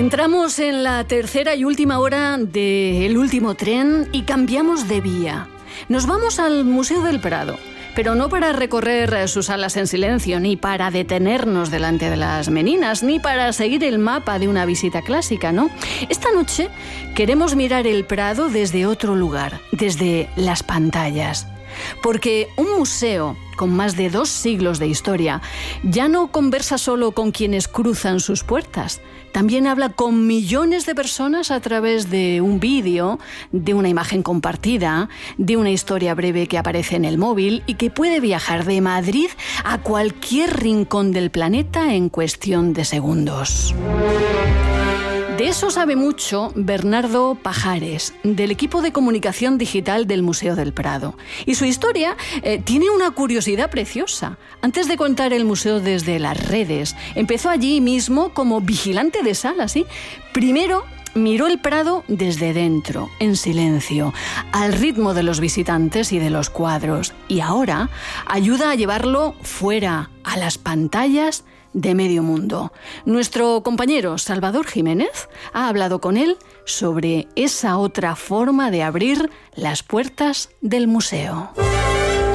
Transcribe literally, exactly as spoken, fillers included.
Entramos en la tercera y última hora del último tren y cambiamos de vía. Nos vamos al Museo del Prado, pero no para recorrer sus salas en silencio, ni para detenernos delante de las meninas, ni para seguir el mapa de una visita clásica, ¿no? Esta noche queremos mirar el Prado desde otro lugar, desde las pantallas. Porque un museo con más de dos siglos de historia ya no conversa solo con quienes cruzan sus puertas, también habla con millones de personas a través de un vídeo, de una imagen compartida, de una historia breve que aparece en el móvil y que puede viajar de Madrid a cualquier rincón del planeta en cuestión de segundos. De eso sabe mucho Bernardo Pajares, del equipo de comunicación digital del Museo del Prado. Y su historia eh, tiene una curiosidad preciosa. Antes de contar el museo desde las redes, empezó allí mismo como vigilante de sala, ¿sí? Primero miró el Prado desde dentro, en silencio, al ritmo de los visitantes y de los cuadros. Y ahora ayuda a llevarlo fuera, a las pantallas de medio mundo. Nuestro compañero Salvador Jiménez ha hablado con él sobre esa otra forma de abrir las puertas del museo.